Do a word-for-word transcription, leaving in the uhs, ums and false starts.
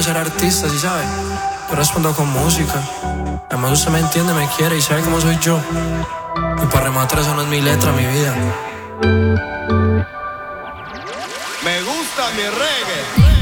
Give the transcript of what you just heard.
ser artista, ¿sí sabes? Yo respondo con música. Además usted me entiende, me quiere y sabe cómo soy yo. Y para rematar eso no es mi letra, mi vida. Me gusta mi reggae.